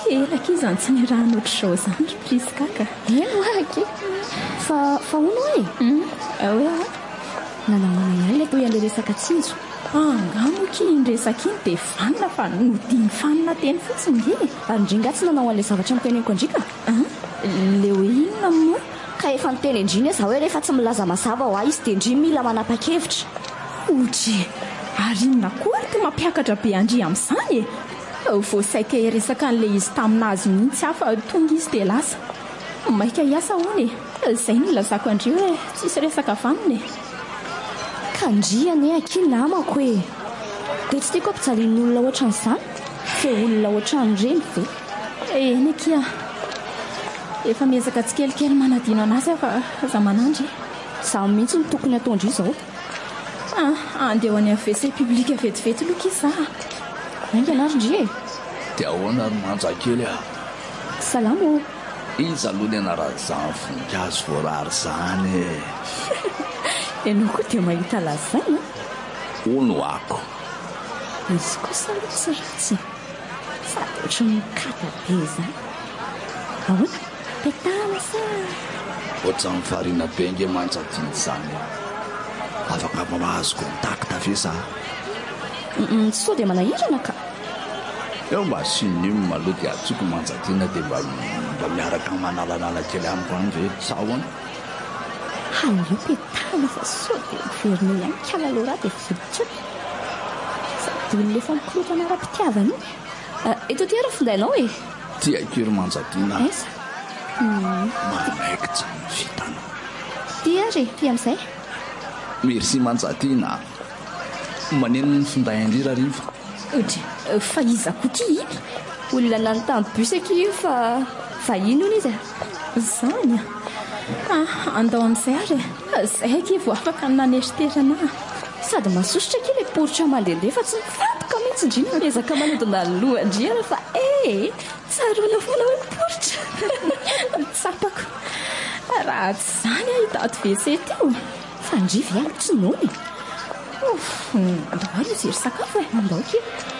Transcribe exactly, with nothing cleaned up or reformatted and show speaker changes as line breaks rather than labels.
elaka izany tsy ny raha noatr' izao zany ry Priskaka.
Eno aky fa fa hono e
hoe
nanamana ihany le toy an'le resaka tsinjo.
Angamoky indresaka iny dia vanina fa nodiny fanina teny fotsiny e.
Ary indrindra tsy nanao an'ilay zavatra miteneniko andrika.
Le hoe inona moa
ka efa niteny indriny za hoe rehefa tsy milaza mazava ho ahy izy dia indriny mila manapa-kevitra.
Otry ary inona koa ary ty mampiakatra be andry amin'izany e. Voasaika resaka an'ilay izy taminazy mihitsy hafa tonga izy dia lasa maika hiasa hoany e. Izay no lazako andrio hoe tsisy resaka vanina e.
Kandriany e aky namako e. Dia tsy tiako ampijalian'olona ohatran'izany fe olona ohatran'ireny ve.
Eny akia efa miezaka tsy kelikely manadino anazy afa za manandry.
Za mihitsy ny tokony ataondry izao.
Andeho any amin'ny W C publique vetivety loka iza.
Ainga narindry e.
Dia ahoana ry manjakely a.
Salamo.
Izy aloha ny anaran'izany voninkazo voarary izany e.
Ianao koa dia mahita lazaina.
Hono ako.
Izy kosa aloha tsy ratsy. Sady ohatry mikata be izany. Ahoana? Petana sa?
Ohatran'ny farina be nge manjadiny izany. Afaka mahazo kontakta ve za?
Tsy sao dia manahirana ka.
Eo mba synonyme maloha dia atsoko manjadina dia mba mba miaraka manalanala kely amiko any ve sa hoana?
Haio petana fa sao dia miverina ihany kalalora dia viditra. Sady olona efa mikorotana ara-pitiavana iny. Eto ty ara findainao e.
Tia kery manjadina.
Aiza?
Manaikitra ny vitana.
Ty ary ty amin'izay.
Merci manjadina. Maneno ny finday andrira riva.
Otry fa iza koa ty iny?
Olona nanontany bus aky io fa vahiny hono izy a.
Izany a. Andao amin'izay ary izay aky vao afaka naneriterana.
Sady masosotra aky ilay poritra mandehandeha fa tsy mifantoka mihitsy indrina miezaka manodina ny lohan-drihana fa e tsaroana foana hoe poritra.
Tsapako raha tsy izany a hitato W C teo.
Fandrivy ihany tsy noany.
Andao ary izy ry sakafo e.
Andao aky.